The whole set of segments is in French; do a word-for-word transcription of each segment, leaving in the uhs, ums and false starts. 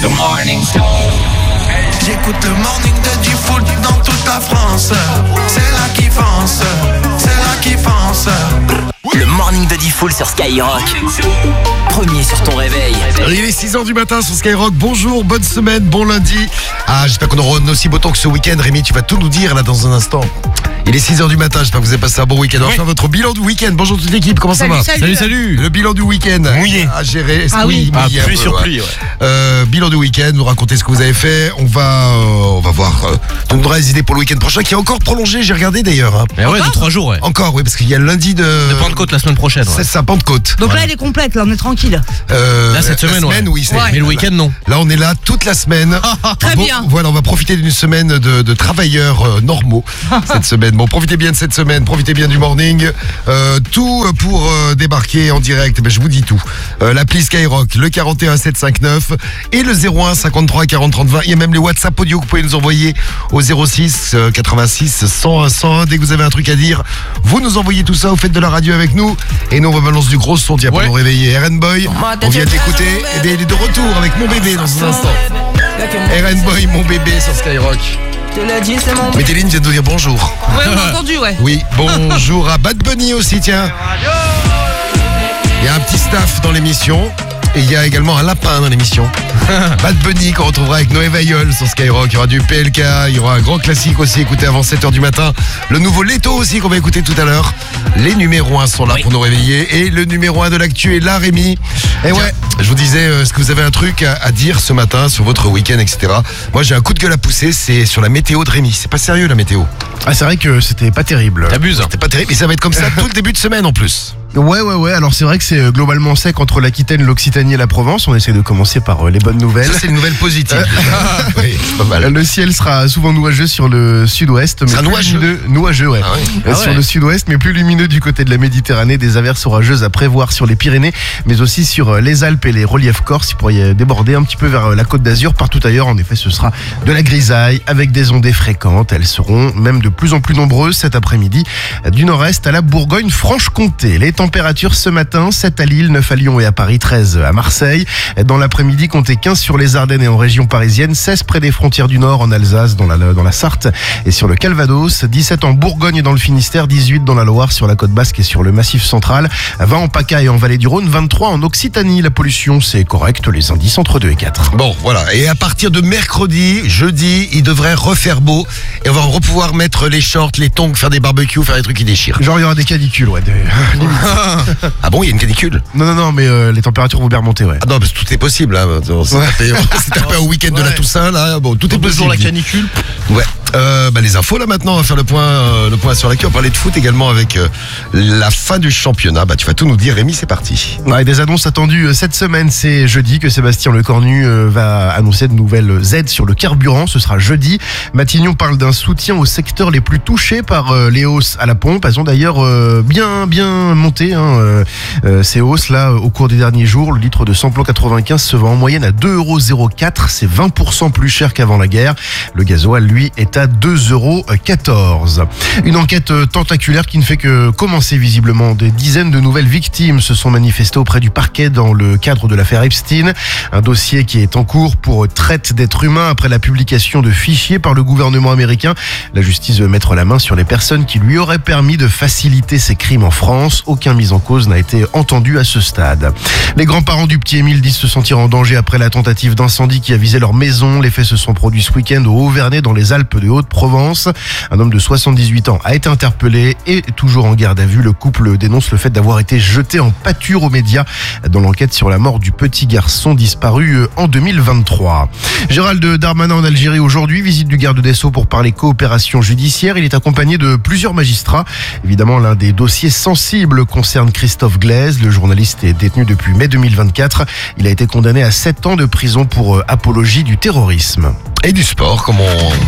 The Morning Show. J'écoute le morning de Diffoul dans toute la France. C'est là qui fonce, c'est là qui fonce. Le morning de Diffoul sur Skyrock. Premier sur ton réveil. Il est six heures du matin sur Skyrock. Bonjour, bonne semaine, bon lundi. Ah, j'espère qu'on aura aussi beau temps que ce week-end. Rémi, tu vas tout nous dire là dans un instant. Il est six heures du matin, j'espère que vous avez passé un bon week-end. On va faire votre bilan du week-end. Bonjour toute l'équipe, comment salut, ça va? salut. Salut, salut. Le bilan du week-end. Mouillé. À gérer. Ah oui. Ah, mouillé, pluie ouais, sur ouais. pluie, ouais. Euh, bilan du week-end, nous raconter ce que vous avez fait. On va, euh, on va voir. Euh, on nous donnera des idées pour le week-end prochain qui est encore prolongé, j'ai regardé d'ailleurs. Hein. Mais ouais, de trois jours, ouais. Encore, oui, parce qu'il y a le lundi de. De Pentecôte la semaine prochaine. C'est Ouais. ça, Pentecôte. Donc là, elle est complète, là, on est tranquille. Euh, Là, cette la semaine, ouais. oui. c'est- Ouais. Mais le week-end, non. Là, on est là toute la semaine. Très Bon, bien. Voilà, on va profiter d'une semaine de, de travailleurs euh, normaux cette semaine. Bon, profitez bien de cette semaine, profitez bien du morning. Euh, tout pour euh, débarquer en direct. Ben, je vous dis tout. Euh, L'appli Skyrock, le quarante et un sept cent cinquante-neuf et le zéro un cinquante-trois quarante trente vingt. Il y a même les WhatsApp audio que vous pouvez nous envoyer au zéro six quatre-vingt-six cent un cent un. Dès que vous avez un truc à dire, vous nous envoyez tout ça. Vous faites de la radio avec nous et nous on va balancer du gros son. Tiens, pour Ouais. nous réveiller. R N Boy, on vient d'écouter. Et bien, il est de retour avec mon bébé dans un instant. R N Boy, mon bébé sur Skyrock. Météline vient de nous dire bonjour. Ouais, on a entendu, ouais. Oui, bonjour à Bad Bunny aussi, tiens. Il y a un petit staff dans l'émission. Et il y a également un lapin dans l'émission. Bad Bunny qu'on retrouvera avec Noé Vailleul sur Skyrock. Il y aura du P L K, il y aura un grand classique aussi écouté avant sept heures du matin. Le nouveau Leto aussi qu'on va écouter tout à l'heure. Les numéros un sont là pour nous réveiller. Et le numéro un de l'actu est là, Rémi. Et ouais, je vous disais, euh, est-ce que vous avez un truc à, à dire ce matin sur votre week-end, et cetera. Moi j'ai un coup de gueule à pousser, c'est sur la météo de Rémi. C'est pas sérieux la météo. Ah, c'est vrai que c'était pas terrible. T'abuses. C'est pas terrible et ça va être comme ça tout le début de semaine en plus. Ouais, ouais, ouais. Alors, c'est vrai que c'est euh, globalement sec entre l'Aquitaine, l'Occitanie et la Provence. On essaie de commencer par euh, les bonnes nouvelles. Ça c'est une nouvelle positive. Oui, c'est pas mal. Le ciel sera souvent nuageux sur le sud-ouest. mais Sera plus nuageux lumineux- Nuageux, ouais. Ah oui. Euh, Ah sur ouais. le sud-ouest, mais plus lumineux du côté de la Méditerranée. Des averses orageuses à prévoir sur les Pyrénées, mais aussi sur euh, les Alpes et les reliefs corses. Il pourrait y déborder un petit peu vers euh, la côte d'Azur. Partout ailleurs, en effet, ce sera de la grisaille avec des ondées fréquentes. Elles seront même de plus en plus nombreuses cet après-midi du nord-est à la Bourgogne-Franche-Comté. Les températures ce matin, sept à Lille, neuf à Lyon et à Paris, treize à Marseille. Dans l'après-midi, comptez quinze sur les Ardennes et en région parisienne, seize près des frontières du Nord, en Alsace, dans la, dans la Sarthe et sur le Calvados, dix-sept en Bourgogne et dans le Finistère, dix-huit dans la Loire, sur la côte basque et sur le Massif central, vingt en PACA et en Vallée du Rhône, vingt-trois en Occitanie. La pollution, c'est correct, les indices entre deux et quatre. Bon, voilà. Et à partir de mercredi, jeudi, il devrait refaire beau. Et on va pouvoir mettre les shorts, les tongs, faire des barbecues, faire des trucs qui déchirent. Genre, il y aura des canicules, ouais. des- limite. Ah bon, il y a une canicule? Non, non, non, mais euh, les températures vont bien remonter, ouais. Ah non, parce que tout est possible. Hein. C'est Ouais. tapé, c'est tapé au week-end de la Ouais. Toussaint, là. Bon, tout est Deux jours possible. la canicule. Ouais. Euh, bah, les infos là maintenant, on va faire le point, euh, le point sur l'actu. On va parler de foot également avec euh, la fin du championnat. Bah, tu vas tout nous dire, Rémi, c'est parti. Ouais, des annonces attendues euh, cette semaine. C'est jeudi que Sébastien Lecornu euh, va annoncer de nouvelles aides sur le carburant. Ce sera jeudi. Matignon parle d'un soutien aux secteurs les plus touchés par euh, les hausses à la pompe. Elles ont d'ailleurs euh, bien bien monté, hein, euh, euh, ces hausses là au cours des derniers jours. Le litre de samplon quatre-vingt-quinze se vend en moyenne à deux euros zéro quatre. C'est vingt pour cent plus cher qu'avant la guerre. Le gasoil, lui, est à deux euros quatorze. Une enquête euh, tentaculaire qui ne fait que commencer visiblement. Des dizaines de nouvelles victimes se sont manifestées auprès du parquet dans le cadre de l'affaire Epstein. Un dossier qui est en cours pour traite d'êtres humains après la publication de fichiers par le gouvernement américain. La justice veut mettre la main sur les personnes qui lui auraient permis de faciliter ces crimes en France. Aucun mis en cause n'a été entendu à ce stade. Les grands-parents du petit Émile disent se sentir en danger après la tentative d'incendie qui a visé leur maison. Les faits se sont produits ce week-end au Haut-Vernay dans les Alpes de Haute-Provence. Un homme de soixante-dix-huit ans a été interpellé et toujours en garde à vue. Le couple dénonce le fait d'avoir été jeté en pâture aux médias dans l'enquête sur la mort du petit garçon disparu en deux mille vingt-trois. Gérald Darmanin en Algérie aujourd'hui, visite du garde des Sceaux pour parler coopération judiciaire. Il est accompagné de plusieurs magistrats. Évidemment, l'un des dossiers sensibles concerne Christophe Glaise. Le journaliste est détenu depuis mai deux mille vingt-quatre. Il a été condamné à sept ans de prison pour apologie du terrorisme. Et du sport, comme on disait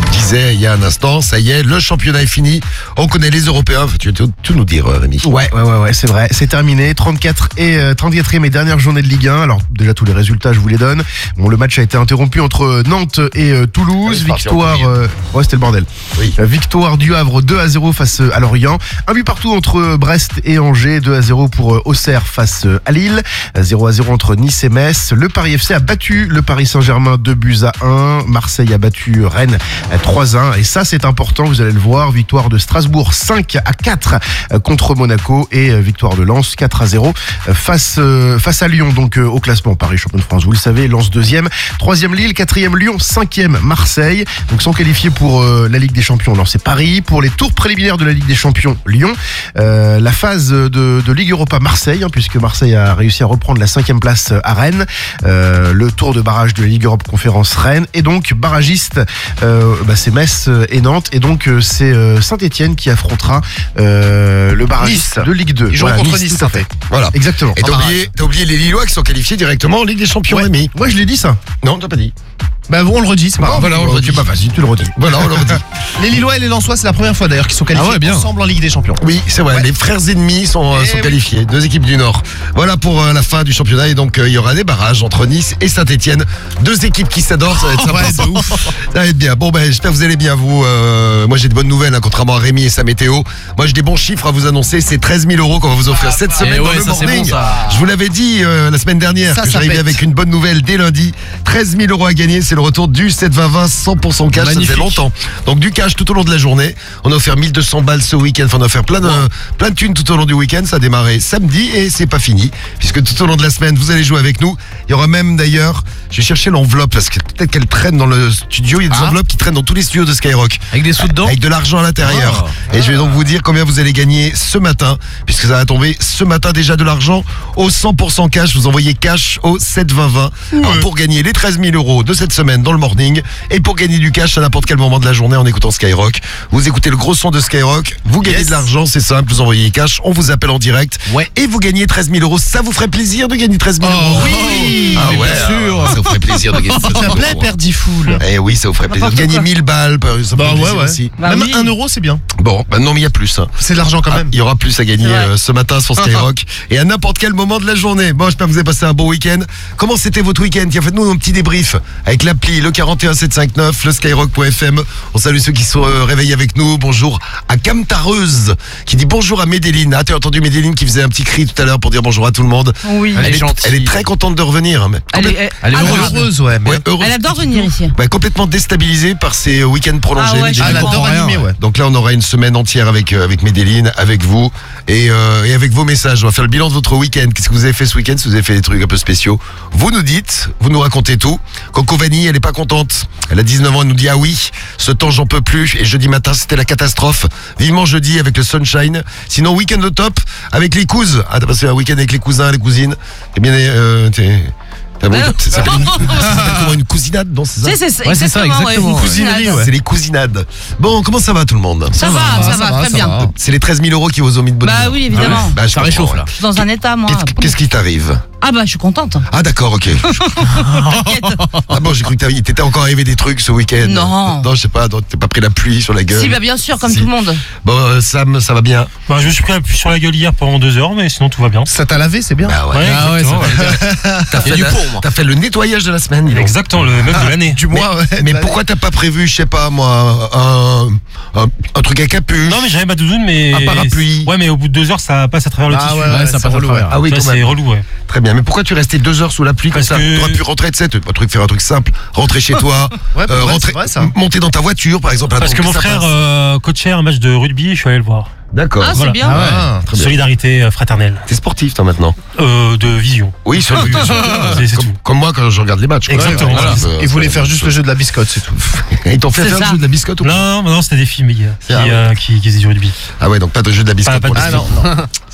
disais il y a un instant, ça y est, le championnat est fini. On connaît les Européens. Tu veux tout, tout nous dire, Rémi? Ouais, ouais, ouais, ouais, c'est vrai. C'est terminé. trente-quatre et euh, trente-quatrième et dernière journée de Ligue un. Alors déjà tous les résultats, je vous les donne. Bon, le match a été interrompu entre Nantes et euh, Toulouse. Ah, Victoire. Euh, ouais, c'était le bordel. Oui. Euh, victoire du Havre deux à zéro face à Lorient. Un but partout entre Brest et Angers. deux à zéro pour euh, Auxerre face à Lille. zéro à zéro entre Nice et Metz. Le Paris F C a battu le Paris Saint-Germain deux buts à un. Marseille a battu Rennes trois à un. Et ça, c'est important. Vous allez le voir. Victoire de Strasbourg cinq à quatre contre Monaco et victoire de Lens quatre à zéro face, euh, face à Lyon. Donc euh, au classement, Paris champion de France, vous le savez, Lens deuxième, troisième Lille, quatrième Lyon, cinquième Marseille. Donc sont qualifiés pour euh, la Ligue des Champions. Alors c'est Paris. Pour les tours préliminaires de la Ligue des Champions, Lyon. Euh, la phase de, de Ligue Europa, Marseille, hein, puisque Marseille a réussi à reprendre la cinquième place à Rennes. Euh, le tour de barrage de la Ligue Europe Conférence Rennes. Et donc barragiste, euh, bah, c'est Metz et Nantes. Et donc euh, c'est euh, Saint-Etienne qui affrontera euh, le barragiste Nice. de Ligue deux. Ils jouent Voilà, contre Nice, tout à fait. Voilà. Exactement. Et t'as oublié, t'as oublié les Lillois qui sont qualifiés directement en Ligue des Champions, Ouais. Rémi. Ouais, je l'ai dit ça. Non, t'as pas dit. Bah bon, on le redit, c'est pas Bah, grave. voilà, on le Ok, redit. bah vas-y, tu le redis. Voilà, on le redit. Les Lillois et les Lensois, c'est la première fois d'ailleurs qu'ils sont qualifiés Ah ouais, bien. ensemble en Ligue des Champions. Oui, c'est vrai. Ouais. Les frères ennemis sont, euh, Eh sont oui. qualifiés. Deux équipes du Nord. Voilà pour euh, la fin du championnat. Et donc, euh, il y aura des barrages entre Nice et Saint-Etienne. Deux équipes qui s'adorent. Ça va être sympa. Ouais, ça. de ouf. Ça va être bien. Bon, ben, j'espère que vous allez bien, vous. Euh, moi, j'ai de bonnes nouvelles, hein, contrairement à Rémi et sa météo. Moi, j'ai des bons chiffres à vous annoncer. C'est treize mille euros qu'on va vous offrir cette semaine Eh dans ouais, le ça, c'est morning. bon, ça. Je vous l'avais dit euh, la semaine dernière Ça, que ça j'arrivais pète. avec une bonne nouvelle dès lundi. treize mille euros à gagner. C'est le retour du sept vingt vingt cent pour cent cash. Ça Magnifique. fait longtemps. Donc, du cash tout au long de la journée. On a offert mille deux cents balles ce week-end. Enfin, on a offert plein de, plein de thunes tout au long du week-end. Ça a démarré samedi et c'est pas fini. Puisque tout au long de la semaine, vous allez jouer avec nous. Il y aura même d'ailleurs, je vais chercher l'enveloppe parce que peut-être qu'elle traîne dans le studio. Il y a des Ah. enveloppes qui traînent dans tous les studios de Skyrock. Avec des sous dedans. Avec de l'argent à l'intérieur. Et je vais donc vous dire combien vous allez gagner ce matin, puisque ça va tomber ce matin déjà de l'argent au cent pour cent cash. Vous envoyez cash au sept vingt vingt. Alors, pour gagner les treize mille euros de cette semaine dans le morning et pour gagner du cash à n'importe quel moment de la journée en écoutant Skyrock. Vous écoutez le gros son de Skyrock, vous gagnez Yes. de l'argent, c'est simple, vous envoyez cash, on vous appelle en direct Ouais. et vous gagnez treize mille euros. Ça vous ferait plaisir de gagner treize mille euros? oui, Ah mais ouais, bien sûr. ah, ça vous ferait plaisir de gagner treize Ça mille plaît, euros. Père Diffoul. Eh oui, ça vous ferait plaisir de N'importe gagner quoi. mille balles, ça Bah ferait ouais, plaisir ouais. aussi. Bah Même oui. un euro, c'est bien. Bon, bah non, mais il y a plus. Hein. C'est de l'argent quand Ah, même. il y aura plus à gagner C'est vrai. euh, ce matin sur Skyrock et à n'importe quel moment de la journée. Bon, j'espère que vous avez passé un bon week-end. Comment c'était votre week-end? Tiens, faites-nous un petit débrief avec l'appli, le quarante et un sept cent cinquante-neuf, le skyrock point f m. On salue ceux qui sont euh, réveillés avec nous. Bonjour à Camtareuse qui dit bonjour à Médéline. Ah, tu as entendu Médéline qui faisait un petit cri tout à l'heure pour dire bonjour à tout le monde. Oui. Elle Elle est, gentille. elle est très contente de revenir. hein, mais Elle complè- est, Elle est adorable. heureuse, ouais. mais- ouais, heureuse. Elle adore venir ici. Ouais, complètement déstabilisée par ces week-ends prolongés. Ah ouais, Médéline. je Elle comprends. adore animer, ouais. Donc là, on aura une semaine entière avec euh, avec Médéline, avec vous et, euh, et avec vos messages. On va faire le bilan de votre week-end. Qu'est-ce que vous avez fait ce week-end? Si vous avez fait des trucs un peu spéciaux, vous nous dites, vous nous racontez tout. Coco Vanille, elle est pas contente. Elle a dix-neuf ans, elle nous dit ah oui, ce temps j'en peux plus. Et jeudi matin, c'était la catastrophe. Vivement jeudi avec le sunshine. Sinon, week-end au top avec les cousins. Ah, t'as passé un week-end avec les cousins, les cousines. Eh bien, euh, t'es- t'as bon, ça s'appelle une, ça s'appelle comment, une cousinade, non? C'est ça. C'est, c'est, Ouais, c'est ça, exactement, ouais, exactement. une cousinade. Cousinerie, ouais. C'est les cousinades. Bon, comment ça va tout le monde? Ça, va, ça, va, très bien. C'est les treize mille euros qui vous ont mis de bonne Bah humeur. oui, évidemment. Bah, je Ça comprends, réchauffe, ouais. là. Je suis dans un état, moi. Qu'est-ce, qu'est-ce qui t'arrive? Ah bah, je suis contente. Ah d'accord, ok. Ah bon, j'ai cru que t'avais- t'étais encore arrivé des trucs ce week-end. Non. Non, je sais pas, donc t'es pas pris la pluie sur la gueule. Si, bah bien sûr, comme Si. tout le monde. Bon, euh, Sam, ça va bien? Bah, je me suis pris la pluie sur la gueule hier pendant deux heures, mais sinon tout va bien. Ça t'a lavé, c'est bien. Bah ouais. Ouais, Ah ouais, exactement, ça ouais. T'as fait, du la- pour, moi. t'as fait le nettoyage de la semaine, dis donc. Exactement, le même de l'année. Du mois, ouais. Mais de pourquoi t'as pas prévu, je sais pas moi, un, un, un truc à capuche? Non, mais j'avais ma doudoune, mais. Un parapluie. Ouais, mais au bout de deux heures, ça passe à travers le Ah tissu. ouais, ouais, Ouais, ça passe passe à relou, travers. ouais. Ah oui, Ouais, quand c'est même. relou, ouais. Très bien, mais pourquoi tu restais deux heures sous la pluie comme Parce ça? que- T'aurais pu rentrer de sept, un truc, faire un truc simple, rentrer chez toi, Ouais, bah euh, ouais, rentrer, c'est vrai, ça. m- monter dans ta voiture par exemple. Parce que attendre mon ça frère passe. euh, coachait un match de rugby, je suis allé le voir. D'accord. Ah, c'est Voilà. bien. Ah, Très bien. Solidarité euh, fraternelle. T'es sportif toi maintenant? Euh, de vision. Oui, sur le C'est- c'est comme, tout. comme moi quand je regarde les matchs. quoi. Exactement, Ouais, voilà. c'est- Il voulait c'est- faire juste le jeu de la biscotte, c'est tout. Ils t'ont fait C'est faire le ça. jeu de la biscotte ou pas? Non, non, non, c'était des filles, mais, euh, qui, Ah ouais. euh, qui, qui faisaient du rugby. Ah ouais, donc pas de jeu de la biscotte Pas- pas pour de les Ah filles. non, non.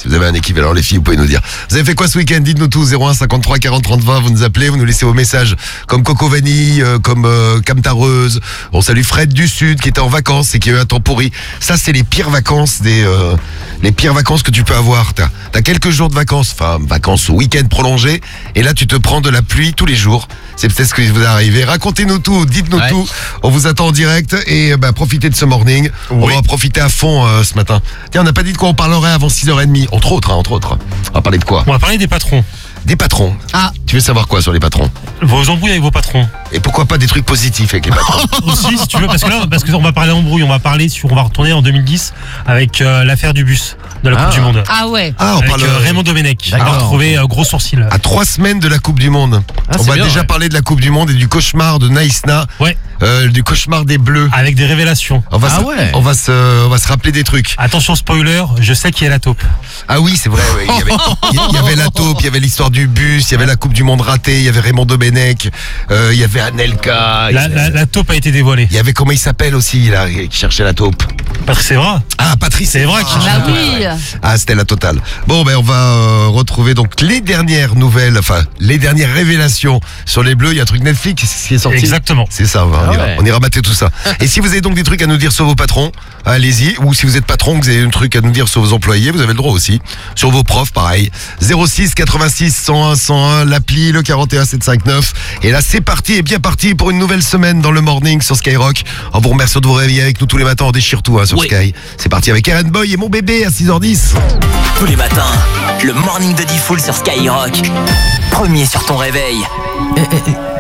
Si vous avez un équivalent, les filles, vous pouvez nous dire. Vous avez fait quoi ce week-end? Dites-nous tout. zéro un cinquante-trois quarante trente vingt. Vous nous appelez, vous nous laissez vos messages comme Coco Vanille, euh, comme euh, Camtareuse. On salue Fred du Sud qui était en vacances et qui a eu un temps pourri. Ça, c'est les pires vacances des, euh, les pires vacances que tu peux avoir. T'as, t'as quelques jours de vacances, enfin vacances ou week-end prolongé, et là tu te prends de la pluie tous les jours. C'est peut-être ce qui vous est arrivé. Racontez-nous tout, dites-nous Ouais. tout. On vous attend en direct et bah, profitez de ce morning. On Oui. va profiter à fond euh, ce matin. Tiens, on n'a pas dit de quoi on parlerait avant six heures trente. Entre autres, hein, entre autres. On va parler de quoi? On va parler des patrons. Des patrons. Ah. Tu veux savoir quoi sur les patrons? Vos embrouilles avec vos patrons. Et pourquoi pas des trucs positifs avec les patrons? Aussi, si tu veux, parce que là, parce qu'on va parler embrouille, on va parler sur, on va retourner en deux mille dix avec euh, l'affaire du bus de la Ah. Coupe du Monde. Ah ouais. Ah, on Avec parle euh, Raymond Domenech. On va D'accord. retrouver euh, gros sourcil. à trois semaines de la Coupe du Monde. Ah, on c'est va bien, déjà ouais. parler de la Coupe du Monde et du cauchemar de Naïsna, Ouais, euh, du cauchemar des Bleus. avec des révélations. On va, Ah se, ouais. on, va se, on va se rappeler des trucs. Attention spoiler, je sais qui est la taupe. Ah oui, c'est vrai. ouais. Il, y avait, il y avait la taupe, il y avait l'histoire du bus, il y avait la Coupe du Monde ratée, il y avait Raymond Domenech, euh, il y avait Anelka. La, il, la, la taupe a été dévoilée. il y avait comment il s'appelle aussi là, qui cherchait la taupe. Patrice Evra. Ah, Patrice. C'est vrai qu'il Bah cherche oui. Ah, c'était la totale. Bon, ben on va euh, retrouver donc les dernières nouvelles, enfin les dernières révélations sur les Bleus. Il y a un truc Netflix qui est sorti. Exactement. C'est ça, on, va, on, Ah ira, ouais. on ira mater tout ça. Et si vous avez donc des trucs à nous dire sur vos patrons, allez-y. Ou si vous êtes patron, que vous avez un truc à nous dire sur vos employés, vous avez le droit aussi. Sur vos profs, pareil. zéro six quatre-vingt-six cent un cent un, l'appli, le quarante et un sept cent cinquante-neuf. Et là, c'est parti et bien parti pour une nouvelle semaine dans le morning sur Skyrock. En vous remerciant de vous réveiller avec nous tous les matins. On déchire tout hein, sur Oui. Sky. C'est parti avec Aaron Boy et mon bébé à six heures dix. Tous les matins, le morning de Diffoul sur Skyrock. Premier sur ton réveil. Eh, eh, eh,